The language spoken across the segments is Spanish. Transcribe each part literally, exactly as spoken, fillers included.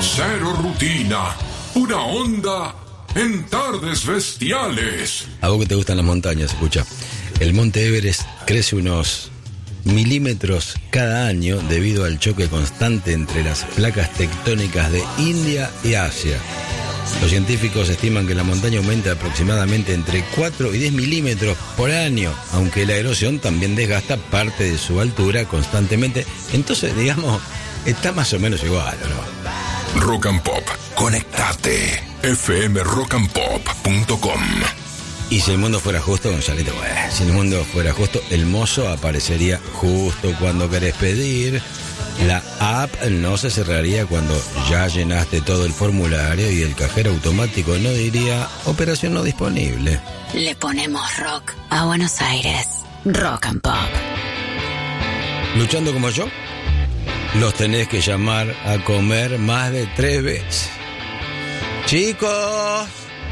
Cero rutina. Una onda en tardes bestiales. A vos que te gustan las montañas, escucha. El monte Everest crece unos milímetros cada año debido al choque constante entre las placas tectónicas de India y Asia. Los científicos estiman que la montaña aumenta aproximadamente entre cuatro y diez milímetros por año, aunque la erosión también desgasta parte de su altura constantemente. Entonces, digamos, está más o menos igual, ¿o no? Rock and Pop. Conectate. f m rock and pop punto com. Y si el mundo fuera justo, Gonzalito, bueno, si el mundo fuera justo, el mozo aparecería justo cuando querés pedir. La app no se cerraría cuando ya llenaste todo el formulario y el cajero automático no diría operación no disponible. Le ponemos rock a Buenos Aires. Rock and Pop. ¿Luchando como yo? Los tenés que llamar a comer más de tres veces. Chicos,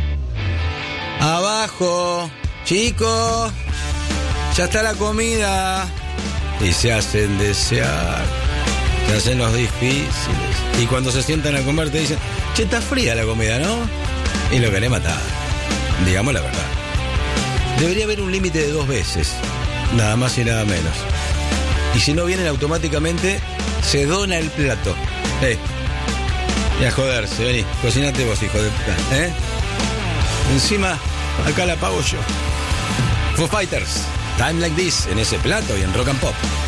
abajo, chicos, ya está la comida. Y se hacen desear, se hacen los difíciles. Y cuando se sientan a comer te dicen, che, está fría la comida, ¿no? Y lo querés matar. Digamos la verdad. Debería haber un límite de dos veces, nada más y nada menos. Y si no vienen automáticamente, se dona el plato. Eh. Y a joderse, vení, cocinate vos, hijo de puta, ¿eh? Encima, acá la pago yo. Foo Fighters, Time Like This, en ese plato y en Rock and Pop.